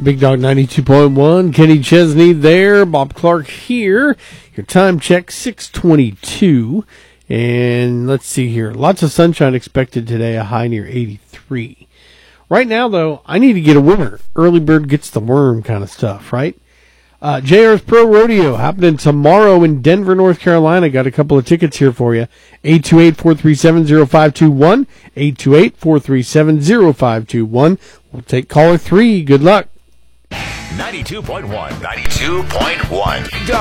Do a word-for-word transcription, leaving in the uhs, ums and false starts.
Big Dog ninety-two point one, Kenny Chesney there, Bob Clark here. Your time check, six twenty-two. And let's see here. Lots of sunshine expected today, a high near eighty-three. Right now, though, I need to get a winner. Early bird gets the worm kind of stuff, right? Uh, J R's Pro Rodeo happening tomorrow in Denver, North Carolina. Got a couple of tickets here for you. eight two eight, four three seven, zero five two one. eight two eight, four three seven, zero five two one. We'll take caller three. Good luck. ninety-two point one. ninety-two point one.